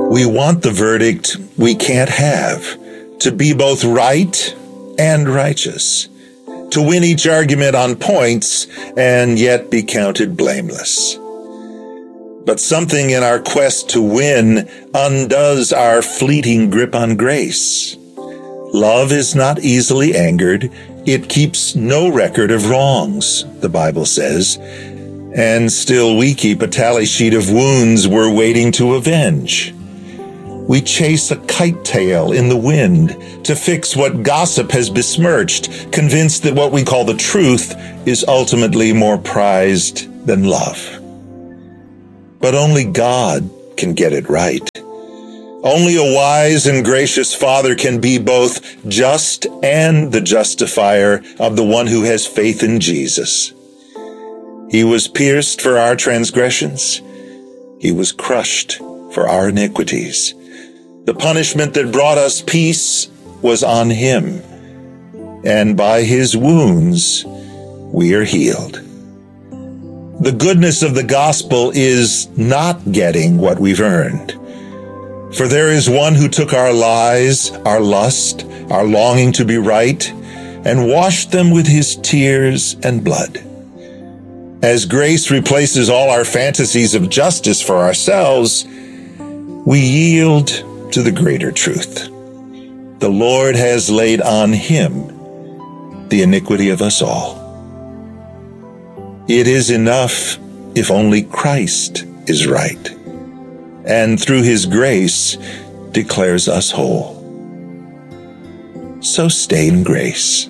We want the verdict we can't have, to be both right and righteous, to win each argument on points and yet be counted blameless. But something in our quest to win undoes our fleeting grip on grace. Love is not easily angered. It keeps no record of wrongs, the Bible says, and still we keep a tally sheet of wounds we're waiting to avenge. We chase a kite tail in the wind to fix what gossip has besmirched, convinced that what we call the truth is ultimately more prized than love. But only God can get it right. Only a wise and gracious Father can be both just and the justifier of the one who has faith in Jesus. He was pierced for our transgressions. He was crushed for our iniquities. The punishment that brought us peace was on him, and by his wounds we are healed. The goodness of the gospel is not getting what we've earned. For there is one who took our lies, our lust, our longing to be right, and washed them with his tears and blood. As grace replaces all our fantasies of justice for ourselves, we yield to the greater truth. The Lord has laid on him the iniquity of us all. It is enough if only Christ is right, and through his grace declares us whole. So stay in grace.